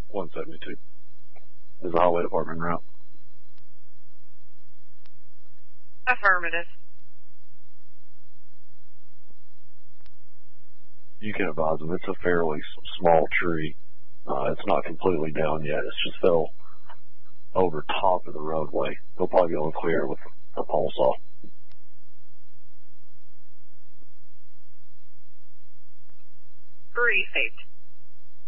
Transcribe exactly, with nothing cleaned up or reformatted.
one seventy-two is the highway department route. Affirmative. You can advise them. It's a fairly small tree. Uh, it's not completely down yet. It's just fell over top of the roadway. They'll probably be able to clear it with a pole saw. Received.